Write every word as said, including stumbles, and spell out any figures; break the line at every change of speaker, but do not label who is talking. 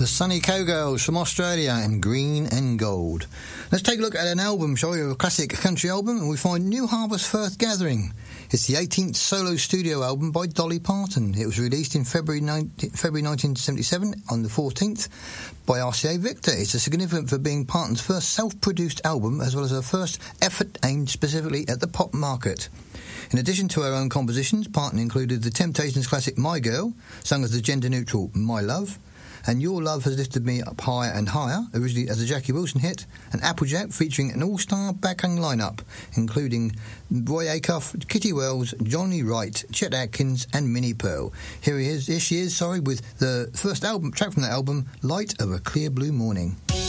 The Sunny Cowgirls from Australia and Green and Gold. Let's take a look at an album, shall we, a classic country album, and we find New Harvest First Gathering. It's the eighteenth solo studio album by Dolly Parton. It was released in February, February nineteen seventy-seven on the fourteenth by R C A Victor. It's a significant for being Parton's first self-produced album, as well as her first effort aimed specifically at the pop market. In addition to her own compositions, Parton included the Temptations classic My Girl, sung as the gender-neutral My Love, and Your Love Has Lifted Me Up Higher and Higher, originally as a Jackie Wilson hit, and Applejack, featuring an all-star backing lineup, including Roy Acuff, Kitty Wells, Johnny Wright, Chet Atkins, and Minnie Pearl. Here he is, here she is, sorry, with the first album track from that album, Light of a Clear Blue Morning.